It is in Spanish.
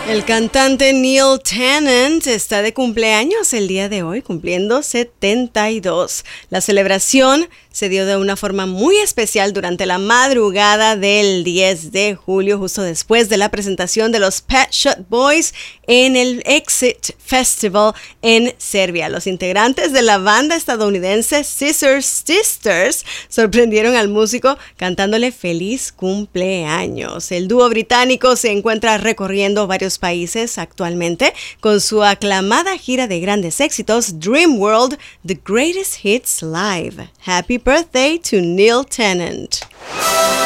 El cantante Neil Tennant está de cumpleaños el día de hoy, cumpliendo 72. La celebración se dio de una forma muy especial durante la madrugada del 10 de julio, justo después de la presentación de los Pet Shop Boys en el Exit Festival en Serbia. Los integrantes de la banda estadounidense Scissor Sisters sorprendieron al músico cantándole feliz cumpleaños. El dúo británico se encuentra recorriendo varios países actualmente con su aclamada gira de grandes éxitos Dream World, The Greatest Hits Live. Happy birthday to Neil Tennant.